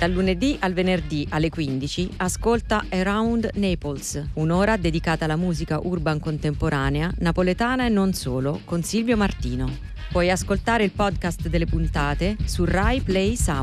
Dal lunedì al venerdì alle 15 ascolta Around Naples, un'ora dedicata alla musica urban contemporanea, napoletana e non solo, con Silvio Martino. Puoi ascoltare il podcast delle puntate su Rai Play Sound.